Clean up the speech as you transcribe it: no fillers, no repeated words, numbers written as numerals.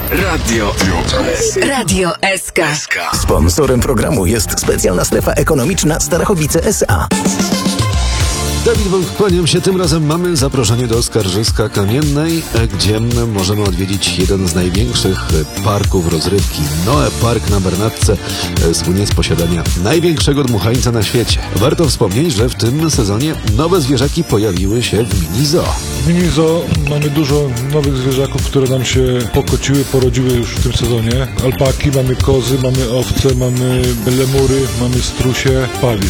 Radio SK. Sponsorem programu jest specjalna strefa ekonomiczna Starachowice S.A. Dawid Wąk, kłaniam się. Tym razem mamy zaproszenie do Skarżyska Kamiennej, gdzie możemy odwiedzić jeden z największych parków rozrywki. Noe Park na Bernatce słynie z posiadania największego dmuchańca na świecie. Warto wspomnieć, że w tym sezonie nowe zwierzaki pojawiły się w mini zoo. W mini zoo mamy dużo nowych zwierzaków, które nam się pokociły, porodziły już w tym sezonie. Alpaki, mamy kozy, mamy owce, mamy lemury, mamy strusie, pawie.